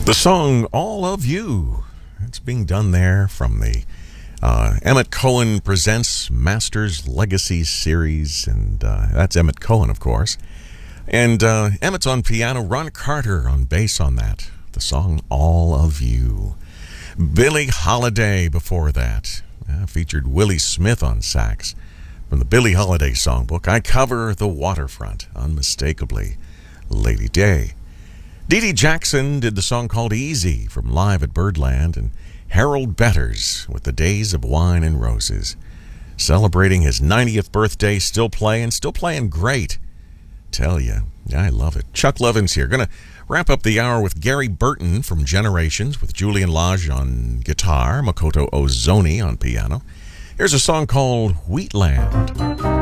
The song All of You. It's being done there from the Emmett Cohen Presents Masters Legacy series. And that's Emmett Cohen, of course. And Emmett's on piano, Ron Carter on bass on that. The song All of You. Billie Holiday before that. Featured Willie Smith on sax. From the Billie Holiday songbook, I Cover the Waterfront. Unmistakably, Lady Day. Dee Dee Jackson did the song called Easy from Live at Birdland, and Harold Betters with The Days of Wine and Roses. Celebrating his 90th birthday, still playing great. Tell you, I love it. Chuck Levin's here. Going to wrap up the hour with Gary Burton from Generations with Julian Lage on guitar, Makoto Ozoni on piano. Here's a song called Wheatland.